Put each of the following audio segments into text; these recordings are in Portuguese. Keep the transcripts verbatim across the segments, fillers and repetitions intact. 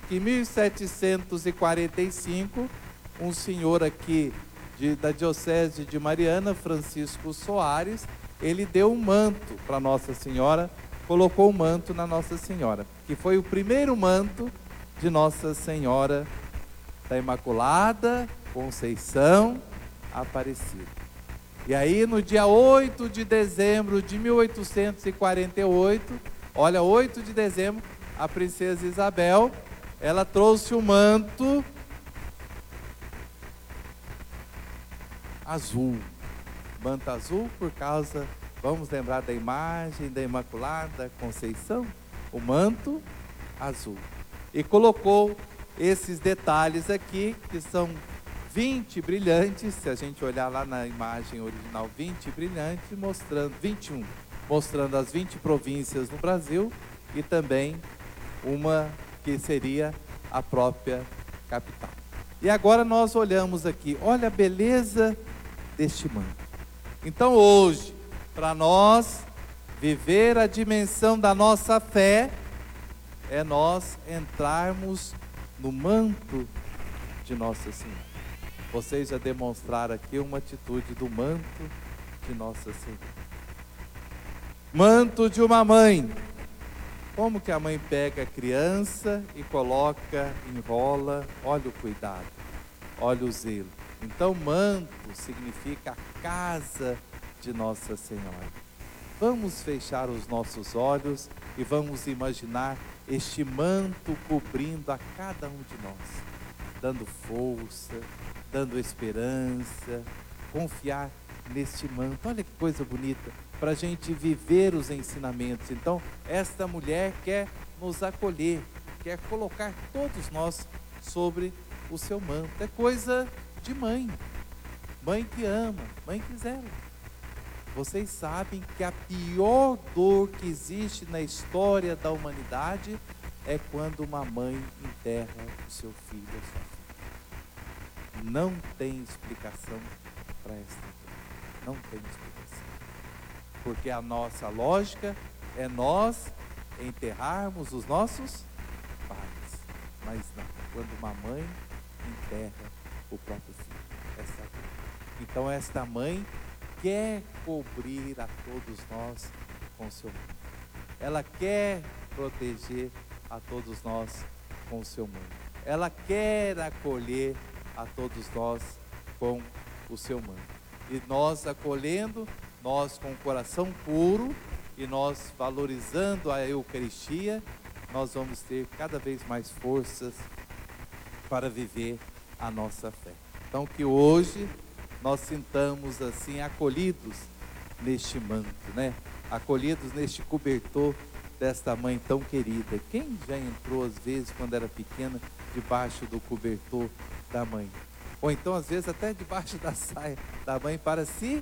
que em mil setecentos e quarenta e cinco, um senhor aqui de, da Diocese de Mariana, Francisco Soares, ele deu um manto para Nossa Senhora, colocou o manto na Nossa Senhora, que foi o primeiro manto de Nossa Senhora da Imaculada Conceição Aparecida. E aí, no dia oito de dezembro de mil oitocentos e quarenta e oito, olha, oito de dezembro, a princesa Isabel, ela trouxe o manto azul. Manto azul por causa, vamos lembrar da imagem da Imaculada Conceição, o manto azul. E colocou esses detalhes aqui, que são vinte brilhantes, se a gente olhar lá na imagem original, vinte brilhantes, mostrando, vinte e um, mostrando as vinte províncias no Brasil e também uma que seria a própria capital. E agora nós olhamos aqui, olha a beleza deste manto. Então hoje, para nós viver a dimensão da nossa fé, é nós entrarmos no manto de Nossa Senhora. Vocês já demonstraram aqui uma atitude do manto de Nossa Senhora. Manto de uma mãe. Como que a mãe pega a criança e coloca, enrola, olha o cuidado, olha o zelo. Então manto significa a casa de Nossa Senhora. Vamos fechar os nossos olhos e vamos imaginar este manto cobrindo a cada um de nós, dando força, dando esperança, confiar neste manto. Olha que coisa bonita, para a gente viver os ensinamentos. Então, esta mulher quer nos acolher, quer colocar todos nós sobre o seu manto. É coisa de mãe, mãe que ama, mãe que zela. Vocês sabem que a pior dor que existe na história da humanidade é quando uma mãe enterra o seu filho ou sua filha. Não tem explicação para esta dor. Não tem explicação. Porque a nossa lógica é nós enterrarmos os nossos pais. Mas não, quando uma mãe enterra o próprio filho. Essa dor. Então esta mãe quer cobrir a todos nós com o seu manto. Ela quer proteger a todos nós com o seu manto. Ela quer acolher a todos nós com o seu manto. E nós acolhendo, nós com o coração puro e nós valorizando a Eucaristia, nós vamos ter cada vez mais forças para viver a nossa fé. Então que hoje nós sintamos assim acolhidos neste manto, né? Acolhidos neste cobertor desta mãe tão querida. Quem já entrou às vezes quando era pequena debaixo do cobertor da mãe? Ou então às vezes até debaixo da saia da mãe para se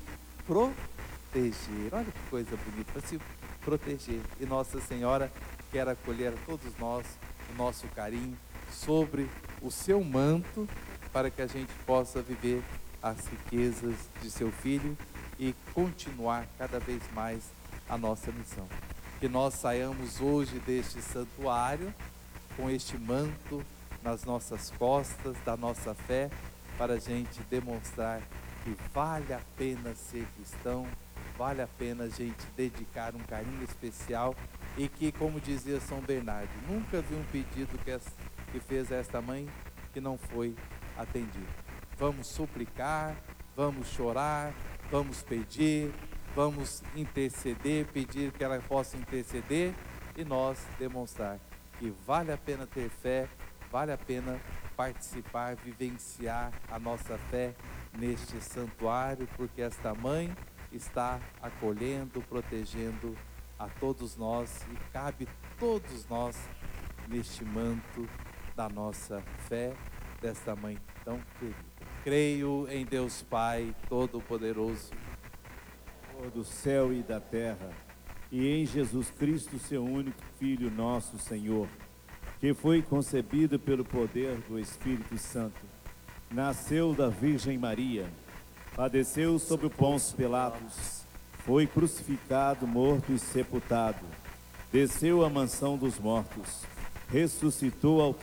proteger. Olha que coisa bonita, para se proteger. E Nossa Senhora quer acolher a todos nós o nosso carinho sobre o seu manto, para que a gente possa viver as riquezas de seu Filho e continuar cada vez mais a nossa missão. Que nós saiamos hoje deste santuário com este manto nas nossas costas, da nossa fé, para a gente demonstrar que vale a pena ser cristão, vale a pena a gente dedicar um carinho especial e que, como dizia São Bernardo, nunca vi um pedido que, as, que fez esta mãe que não foi atendido. Vamos suplicar, vamos chorar, vamos pedir, vamos interceder, pedir que ela possa interceder e nós demonstrar que vale a pena ter fé, vale a pena participar, vivenciar a nossa fé neste santuário, porque esta mãe está acolhendo, protegendo a todos nós e cabe todos nós neste manto da nossa fé, desta mãe tão querida. Creio em Deus Pai Todo-Poderoso, do céu e da terra, e em Jesus Cristo, seu único Filho, nosso Senhor, que foi concebido pelo poder do Espírito Santo, nasceu da Virgem Maria, padeceu sob o Pôncio Pilatos, foi crucificado, morto e sepultado, desceu à mansão dos mortos, ressuscitou ao